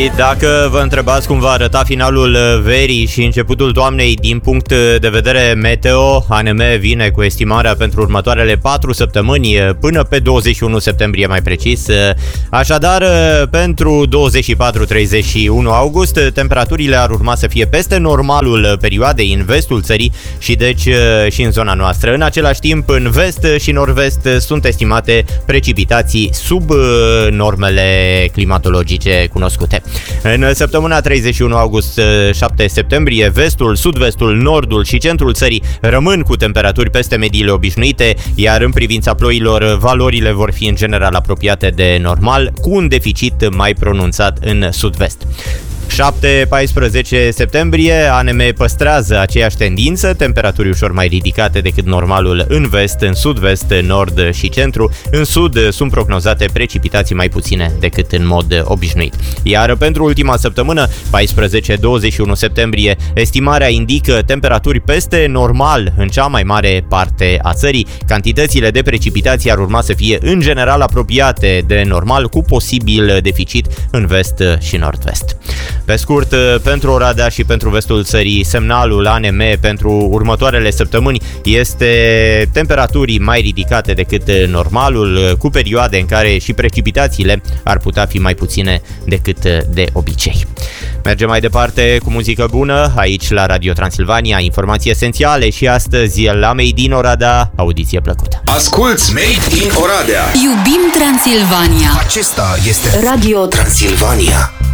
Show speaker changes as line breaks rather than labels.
Dacă vă întrebați cum va arăta finalul verii și începutul toamnei din punct de vedere meteo, ANM vine cu estimarea pentru următoarele 4 săptămâni până pe 21 septembrie mai precis. Așadar, pentru 24-31 august, temperaturile ar urma să fie peste normalul perioadei în vestul țării și deci și în zona noastră. În același timp, în vest și nord-vest sunt estimate precipitații sub normele climatologice cunoscute. În săptămâna 31 august-7 septembrie, vestul, sud-vestul, nordul și centrul țării rămân cu temperaturi peste mediile obișnuite, iar în privința ploilor, valorile vor fi în general apropiate de normal, cu un deficit mai pronunțat în sud-vest. 7-14 septembrie, ANM păstrează aceeași tendință, temperaturi ușor mai ridicate decât normalul în vest, în sud-vest, nord și centru. În sud sunt prognozate precipitații mai puține decât în mod obișnuit. Iar pentru ultima săptămână, 14-21 septembrie, estimarea indică temperaturi peste normal în cea mai mare parte a țării. Cantitățile de precipitații ar urma să fie în general apropiate de normal, cu posibil deficit în vest și nord-vest. Pe scurt, pentru Oradea și pentru vestul țării, semnalul ANM pentru următoarele săptămâni este temperaturi mai ridicate decât normalul, cu perioade în care și precipitațiile ar putea fi mai puține decât de obicei. Mergem mai departe cu muzică bună, aici la Radio Transilvania, informații esențiale și astăzi la Made in Oradea, audiție plăcută.
Asculți Made in Oradea.
Iubim Transilvania.
Acesta este Radio Transilvania.